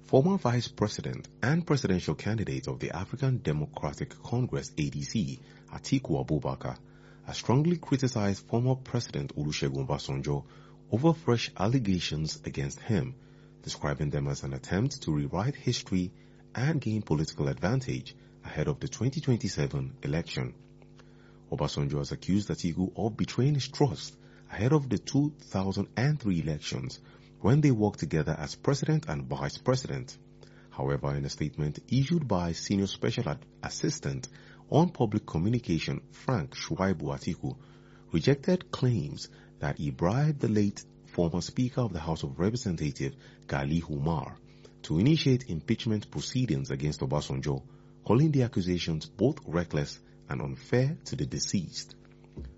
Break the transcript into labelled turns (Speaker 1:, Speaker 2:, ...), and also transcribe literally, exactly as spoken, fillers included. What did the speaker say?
Speaker 1: Former Vice President and presidential candidate of the African Democratic Congress A D C, Atiku Abubakar, has strongly criticized former President Olusegun Obasanjo over fresh allegations against him, describing them as an attempt to rewrite history and gain political advantage ahead of the twenty twenty-seven election. Obasanjo has accused Atiku of betraying his trust ahead of the two thousand three elections when they worked together as president and vice president. However, in a statement issued by Senior Special Ad- Assistant on Public Communication Frank Shuaibu, Atiku rejected claims that he bribed the late former Speaker of the House of Representatives, Gali Umar, to initiate impeachment proceedings against Obasanjo, calling the accusations both reckless and unfair to the deceased.